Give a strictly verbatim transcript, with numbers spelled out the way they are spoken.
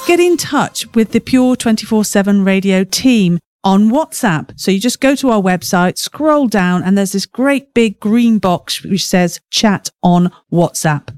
get in touch with the Pure twenty-four seven Radio team on WhatsApp. So you just go to our website, scroll down, and there's this great big green box which says chat on WhatsApp.